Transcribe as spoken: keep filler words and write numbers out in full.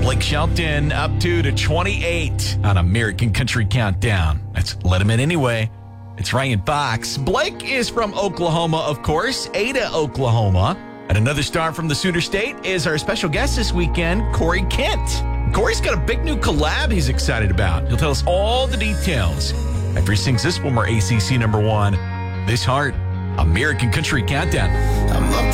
Blake Shelton up two to twenty-eight on American Country Countdown. Let's let him in anyway. It's Ryan Fox. Blake is from Oklahoma, of course, Ada, Oklahoma. And another star from the Sooner State is our special guest this weekend, Corey Kent. Corey's got a big new collab he's excited about. He'll tell us all the details after he sings this one more A C C number one, This Heart, American Country Countdown. I'm up